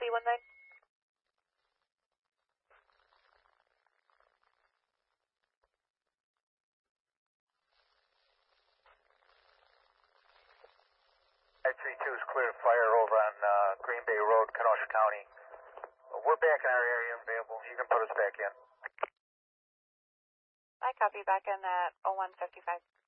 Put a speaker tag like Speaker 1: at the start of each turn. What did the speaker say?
Speaker 1: C19.
Speaker 2: I-32 is clear to fire over on Green Bay Road, Kenosha County. We're back in our area available. You can put us back in.
Speaker 1: I copy back in at 0155.